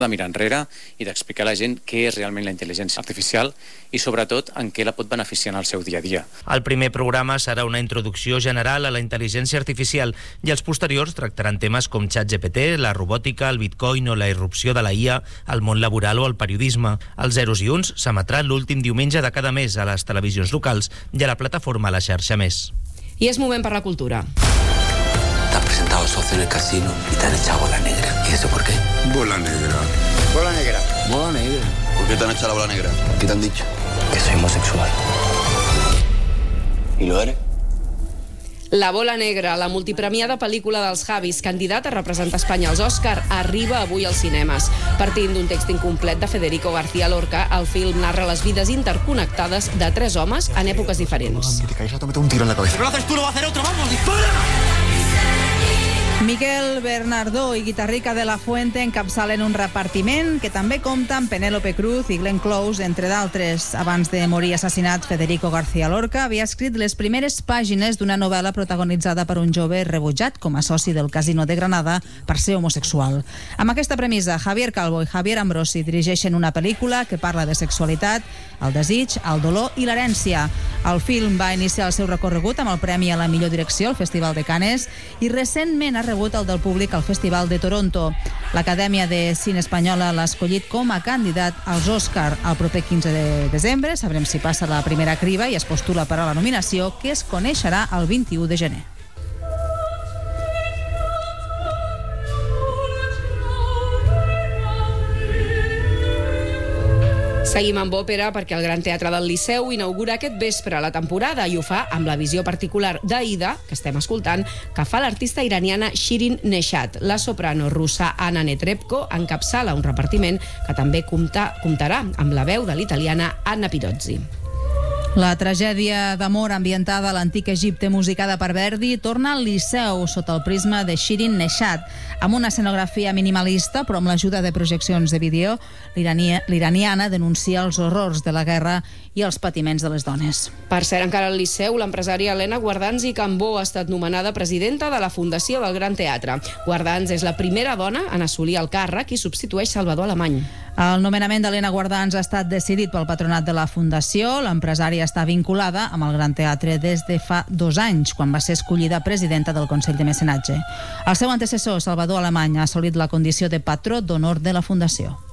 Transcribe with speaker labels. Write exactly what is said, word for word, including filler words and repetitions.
Speaker 1: de mirar enrere i d'explicar a la gent què és realment la intel·ligència artificial i sobretot en què la pot beneficiar en el seu dia a dia.
Speaker 2: El primer programa serà una introducció general a la intel·ligència artificial i els posteriors tractaran temes com ChatGPT, la robòtica, el bitcoin o la irrupció de la I A al món laboral o al periodisme. Els zeros i uns s'emetrà l'últim diumenge de cada mes a les televisions locals i a la plataforma La Xarxa Més.
Speaker 3: I és moment per la cultura.
Speaker 4: Te han presentado socio en el casino y te han echado bola negra. ¿Y eso por qué?
Speaker 5: Bola negra.
Speaker 4: Bola negra.
Speaker 5: Bola negra.
Speaker 4: ¿Por qué te han echado la bola negra?
Speaker 5: ¿Qué te han dicho?
Speaker 4: Que soy homosexual.
Speaker 5: ¿Y lo eres?
Speaker 3: La bola negra, la multipremiada pel·lícula dels Javis, candidat a representar Espanya als Òscar, arriba avui als cinemes. Partint d'un text incomplet de Federico García Lorca, el film narra les vides interconnectades de tres homes en èpoques diferents.
Speaker 5: Si te caes, te meto un tiro en la cabeza.
Speaker 4: Si no lo haces tú, lo va a hacer otro. ¡Vamos, dispara!
Speaker 6: Miquel Bernardó i Guitarrica de la Fuente encapçalen un repartiment que també compta amb Penélope Cruz i Glenn Close, entre d'altres. Abans de morir assassinat, Federico García Lorca havia escrit les primeres pàgines d'una novel·la protagonitzada per un jove rebutjat com a soci del Casino de Granada per ser homosexual. Amb aquesta premissa, Javier Calvo i Javier Ambrosi dirigeixen una pel·lícula que parla de sexualitat, el desig, el dolor i l'herència. El film va iniciar el seu recorregut amb el Premi a la millor direcció al Festival de Cannes i recentment ha rebut el del públic al Festival de Toronto. L'Acadèmia de Cine Espanyola l'ha escollit com a candidat als Òscar. El proper quinze de desembre sabrem si passa la primera criba i es postula per a la nominació, que es coneixerà el vint-i-u de gener.
Speaker 3: Seguim amb òpera perquè el Gran Teatre del Liceu inaugura aquest vespre la temporada i ho fa amb la visió particular d'Aida, que estem escoltant, que fa l'artista iraniana Shirin Neshat. La soprano russa Anna Netrebko encapçala un repartiment que també compta, comptarà amb la veu de l'italiana Anna Pirozzi.
Speaker 6: La tragèdia d'amor ambientada a l'antic Egipte musicada per Verdi torna al Liceu sota el prisma de Shirin Neshat. Amb una escenografia minimalista, però amb l'ajuda de projeccions de vídeo, l'iraniana denuncia els horrors de la guerra i els patiments de les dones.
Speaker 3: Per cert, encara al Liceu, l'empresària Helena Guardans i Cambó ha estat nomenada presidenta de la Fundació del Gran Teatre. Guardans és la primera dona en assolir el càrrec i substitueix Salvador Alemany.
Speaker 6: El nomenament d'Helena Guardans ha estat decidit pel patronat de la Fundació. L'empresària està vinculada amb el Gran Teatre des de fa dos anys, quan va ser escollida presidenta del Consell de Mecenatge. El seu antecessor, Salvador Alemany, ha assolit la condició de patró d'honor de la Fundació.